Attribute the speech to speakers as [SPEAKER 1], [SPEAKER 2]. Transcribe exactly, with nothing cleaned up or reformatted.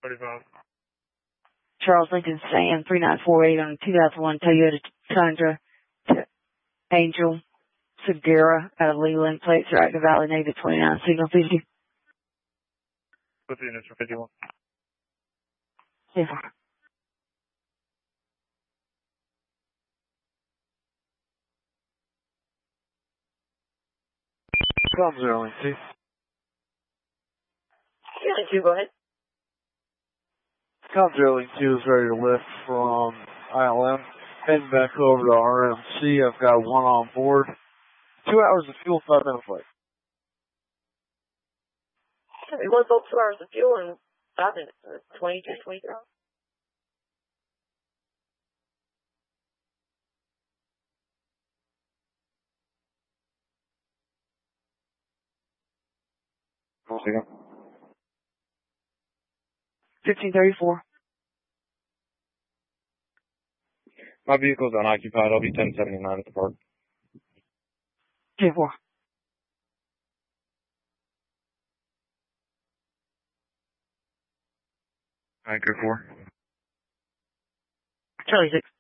[SPEAKER 1] thirty-five.
[SPEAKER 2] Charles Lincoln Sam three nine four eight on a two thousand one Toyota Tundra to Angel Segura out of Leland. Plates are active, Valley Native twenty-nine, signal fifty.
[SPEAKER 1] What's the units for fifty-one?
[SPEAKER 2] Yeah.
[SPEAKER 3] Com zero link two.
[SPEAKER 2] Yeah, link two, go ahead.
[SPEAKER 3] Com zero link two is ready to lift from I L M. Heading back over to R M C. I've got one on board. Two hours of fuel, five minute flight.
[SPEAKER 2] Yeah, we want both two hours of fuel and five minutes. Uh, twenty-two, twenty-three hours.
[SPEAKER 1] One second.
[SPEAKER 2] fifteen thirty-four.
[SPEAKER 1] My vehicle's unoccupied. I'll be ten seventy-nine at the park.
[SPEAKER 2] ten four.
[SPEAKER 1] Anchor four.
[SPEAKER 2] Charlie six.